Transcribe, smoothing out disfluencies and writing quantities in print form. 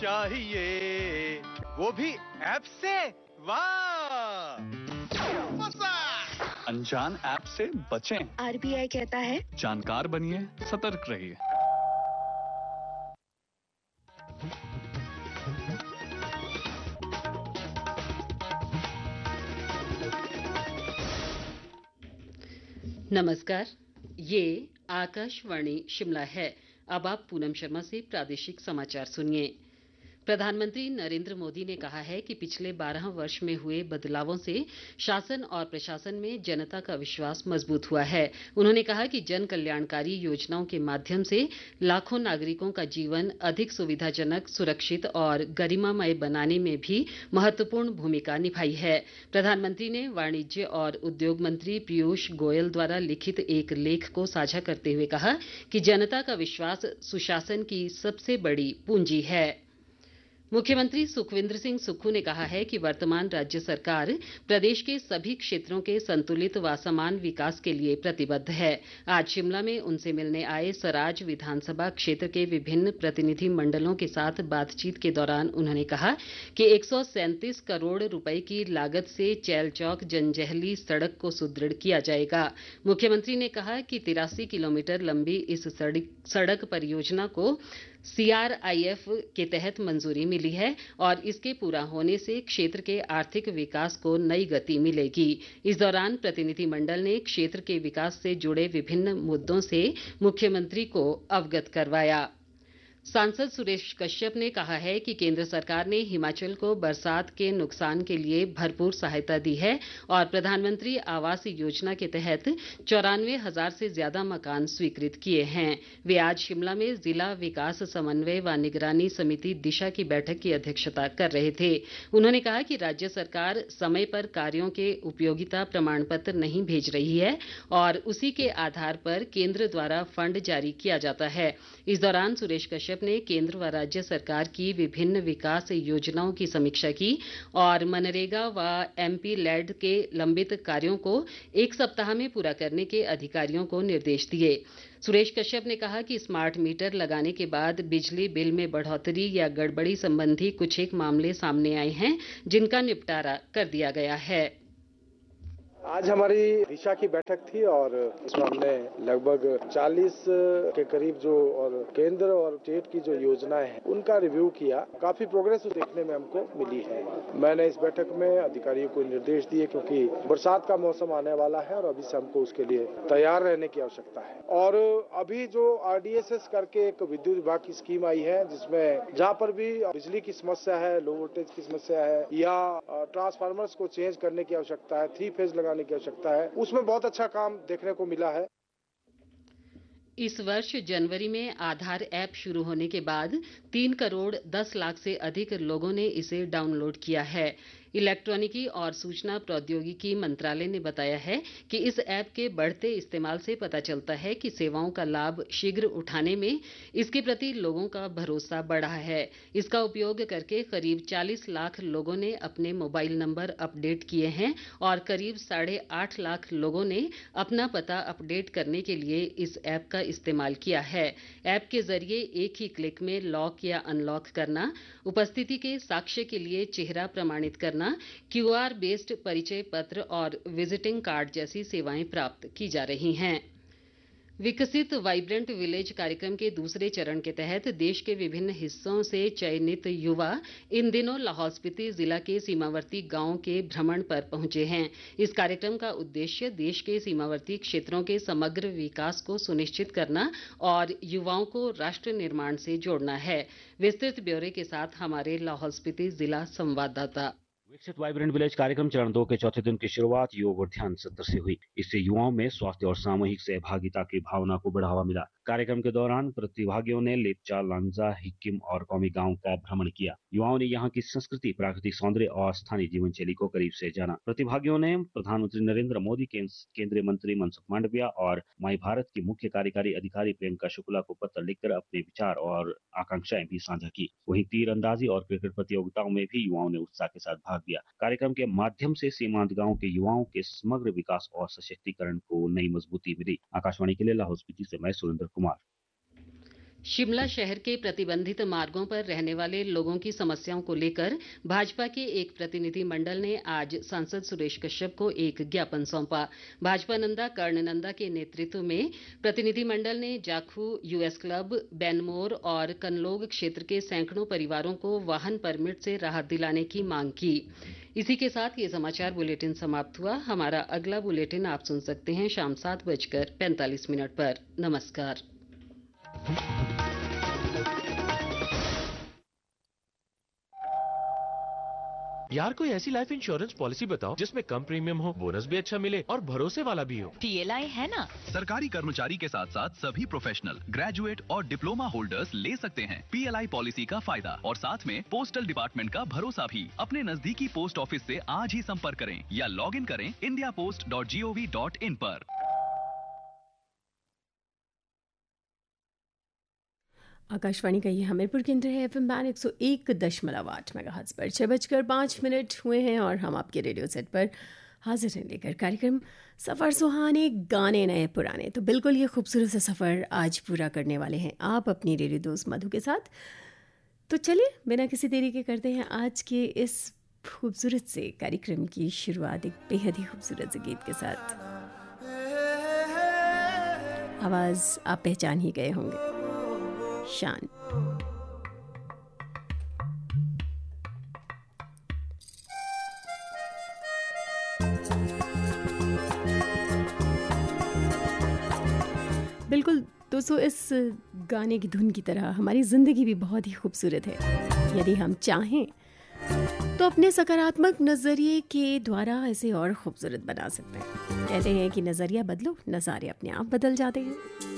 चाहिए वो भी ऐप से। वाह, मजा! अनजान ऐप से बचें। आरबीआई कहता है जानकार बनिए, सतर्क रहिए। नमस्कार, ये आकाशवाणी शिमला है। अब आप पूनम शर्मा से प्रादेशिक समाचार सुनिए। प्रधानमंत्री नरेंद्र मोदी ने कहा है कि पिछले 12 वर्ष में हुए बदलावों से शासन और प्रशासन में जनता का विश्वास मजबूत हुआ है। उन्होंने कहा कि जन कल्याणकारी योजनाओं के माध्यम से लाखों नागरिकों का जीवन अधिक सुविधाजनक, सुरक्षित और गरिमामय बनाने में भी महत्वपूर्ण भूमिका निभाई है। प्रधानमंत्री ने वाणिज्य और उद्योग मंत्री पीयूष गोयल द्वारा लिखित एक लेख को साझा करते हुए कहा कि जनता का विश्वास सुशासन की सबसे बड़ी पूंजी है। मुख्यमंत्री सुखविंदर सिंह सुक्खू ने कहा है कि वर्तमान राज्य सरकार प्रदेश के सभी क्षेत्रों के संतुलित व समान विकास के लिए प्रतिबद्ध है। आज शिमला में उनसे मिलने आए सराज विधानसभा क्षेत्र के विभिन्न प्रतिनिधि मंडलों के साथ बातचीत के दौरान उन्होंने कहा कि 137 करोड़ रुपए की लागत से चैलचौक जंजैहली सड़क को सुदृढ़ किया जाएगा। मुख्यमंत्री ने कहा कि 83 किलोमीटर लंबी इस सड़क परियोजना को CRIF के तहत मंजूरी मिली है और इसके पूरा होने से क्षेत्र के आर्थिक विकास को नई गति मिलेगी। इस दौरान प्रतिनिधिमंडल ने क्षेत्र के विकास से जुड़े विभिन्न मुद्दों से मुख्यमंत्री को अवगत करवाया। सांसद सुरेश कश्यप ने कहा है कि केंद्र सरकार ने हिमाचल को बरसात के नुकसान के लिए भरपूर सहायता दी है और प्रधानमंत्री आवास योजना के तहत 94,000 से ज्यादा मकान स्वीकृत किए हैं। वे आज शिमला में जिला विकास समन्वय व निगरानी समिति दिशा की बैठक की अध्यक्षता कर रहे थे। उन्होंने कहा कि राज्य सरकार समय पर कार्यों के उपयोगिता प्रमाण पत्र नहीं भेज रही है और उसी के आधार पर केंद्र द्वारा फंड जारी किया जाता है। इस दौरान सुरेश कश्यप ने केंद्र व राज्य सरकार की विभिन्न विकास योजनाओं की समीक्षा की और मनरेगा व MP लैड के लंबित कार्यों को 1 सप्ताह में पूरा करने के अधिकारियों को निर्देश दिए। सुरेश कश्यप ने कहा कि स्मार्ट मीटर लगाने के बाद बिजली बिल में बढ़ोतरी या गड़बड़ी संबंधी कुछ एक मामले सामने आए हैं, जिनका निपटारा कर दिया गया है। आज हमारी दिशा की बैठक थी और इसमें हमने लगभग 40 के करीब जो और केंद्र और स्टेट की जो योजनाएं हैं उनका रिव्यू किया। काफी प्रोग्रेस देखने में हमको मिली है। मैंने इस बैठक में अधिकारियों को निर्देश दिए क्योंकि बरसात का मौसम आने वाला है और अभी से हमको उसके लिए तैयार रहने की आवश्यकता है। और अभी जो RDSS करके एक विद्युत विभाग की स्कीम आई है जिसमें जहाँ पर भी बिजली की समस्या है, लो वोल्टेज की समस्या है या ट्रांसफार्मर्स को चेंज करने की आवश्यकता है, 3 फेज लगाने की आवश्यकता है, उसमें बहुत अच्छा काम देखने को मिला है। इस वर्ष जनवरी में आधार ऐप शुरू होने के बाद 3 करोड़ 10 लाख से अधिक लोगों ने इसे डाउनलोड किया है। इलेक्ट्रॉनिकी और सूचना प्रौद्योगिकी मंत्रालय ने बताया है कि इस ऐप के बढ़ते इस्तेमाल से पता चलता है कि सेवाओं का लाभ शीघ्र उठाने में इसके प्रति लोगों का भरोसा बढ़ा है। इसका उपयोग करके करीब 40 लाख लोगों ने अपने मोबाइल नंबर अपडेट किए हैं और करीब 8.5 लाख लोगों ने अपना पता अपडेट करने के लिए इस ऐप का इस्तेमाल किया है। ऐप के जरिए एक ही क्लिक में लॉक या अनलॉक करना, उपस्थिति के साक्ष्य के लिए चेहरा प्रमाणित करना, QR बेस्ड परिचय पत्र और विजिटिंग कार्ड जैसी सेवाएं प्राप्त की जा रही हैं। विकसित वाइब्रेंट विलेज कार्यक्रम के दूसरे चरण के तहत देश के विभिन्न हिस्सों से चयनित युवा इन दिनों लाहौल स्पीति जिला के सीमावर्ती गांवों के भ्रमण पर पहुंचे हैं। इस कार्यक्रम का उद्देश्य देश के सीमावर्ती क्षेत्रों के समग्र विकास को सुनिश्चित करना और युवाओं को राष्ट्र निर्माण से जोड़ना है। विस्तृत ब्यौरे के साथ हमारे लाहौल स्पीति जिला संवाददाता। विकसित वाइब्रेंट विलेज कार्यक्रम चरण 2 के चौथे दिन की शुरुआत योग और ध्यान सत्र से हुई। इससे युवाओं में स्वास्थ्य और सामूहिक सहभागिता की भावना को बढ़ावा मिला। कार्यक्रम के दौरान प्रतिभागियों ने लेपचा, लांगजा, हिक्किम और कौमी गांव का भ्रमण किया। युवाओं ने यहाँ की संस्कृति, प्राकृतिक सौंदर्य और स्थानीय जीवन शैली को करीब से जाना। प्रतिभागियों ने प्रधानमंत्री नरेंद्र मोदी, केंद्रीय मंत्री मनसुख मांडविया और माई भारत की मुख्य कार्यकारी अधिकारी प्रियंका शुक्ला को पत्र लिखकर अपने विचार और आकांक्षाएं भी साझा की। वहीं तीरंदाजी और क्रिकेट प्रतियोगिताओं में भी युवाओं ने उत्साह के साथ भाग लिया। कार्यक्रम के माध्यम से सीमांत गांव के युवाओं के समग्र विकास और सशक्तिकरण को नई मजबूती मिली। आकाशवाणी के लिए लाहौल स्पीति से मैं सुरेंद्र कुमार। शिमला शहर के प्रतिबंधित मार्गों पर रहने वाले लोगों की समस्याओं को लेकर भाजपा के एक प्रतिनिधि मंडल ने आज सांसद सुरेश कश्यप को एक ज्ञापन सौंपा। भाजपा नंदा कर्ण नंदा के नेतृत्व में प्रतिनिधि मंडल ने जाखू यूएस क्लब, बैनमोर और कनलोग क्षेत्र के सैकड़ों परिवारों को वाहन परमिट से राहत दिलाने की मांग की। इसी के साथ ये समाचार बुलेटिन समाप्त हुआ। हमारा अगला बुलेटिन आप सुन सकते हैं शाम 7:45 पर। नमस्कार। यार कोई ऐसी लाइफ इंश्योरेंस पॉलिसी बताओ जिसमें कम प्रीमियम हो, बोनस भी अच्छा मिले और भरोसे वाला भी हो। PLI है ना। सरकारी कर्मचारी के साथ साथ सभी प्रोफेशनल, ग्रेजुएट और डिप्लोमा होल्डर्स ले सकते हैं PLI पॉलिसी का फायदा और साथ में पोस्टल डिपार्टमेंट का भरोसा भी। अपने नजदीकी पोस्ट ऑफिस से आज ही संपर्क करें या लॉग इन करें indiapost.gov.in पर। आकाशवाणी का ये हमीरपुर केंद्र है। FM बैंड 101.8 मेगाहर्ट्ज पर 6:05 हुए हैं और हम आपके रेडियो सेट पर हाजिर हैं लेकर कार्यक्रम सफ़र सुहाने, गाने नए पुराने। तो बिल्कुल ये खूबसूरत सा सफ़र आज पूरा करने वाले हैं आप अपनी रेडियो दोस्त मधु के साथ। तो चलिए बिना किसी देरी के करते हैं आज के इस खूबसूरत से कार्यक्रम की शुरुआत एक बेहद ही खूबसूरत से गीत के साथ। आवाज़ आप पहचान ही गए होंगे, शान। बिल्कुल दोस्तों, इस गाने की धुन की तरह हमारी ज़िंदगी भी बहुत ही खूबसूरत है। यदि हम चाहें तो अपने सकारात्मक नज़रिए के द्वारा इसे और खूबसूरत बना सकते हैं। कहते हैं कि नज़रिया बदलो, नज़ारे अपने आप बदल जाते हैं।